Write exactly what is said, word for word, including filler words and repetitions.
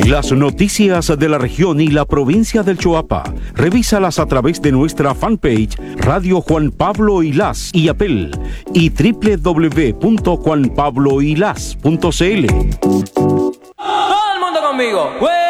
Las noticias de la región y la provincia del Choapa, revísalas a través de nuestra fanpage Radio Juan Pablo Ilás y Apple y doble u doble u doble u punto juan pablo ilás punto c l. Todo el mundo conmigo.